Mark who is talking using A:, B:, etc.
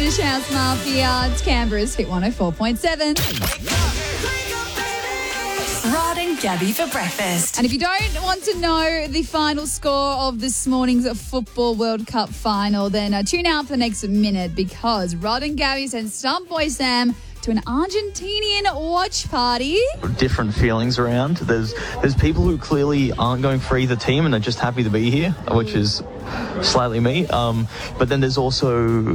A: British House Mafia. It's Canberra's Hit 104.7.
B: Rod and Gabby for breakfast.
A: And if you don't want to know the final score of this morning's Football World Cup final, then tune out for the next minute, because Rod and Gabby sent Stump Boy Sam to an Argentinian watch party.
C: Different feelings around. There's people who clearly aren't going for either team and are just happy to be here, which is slightly me. But then there's also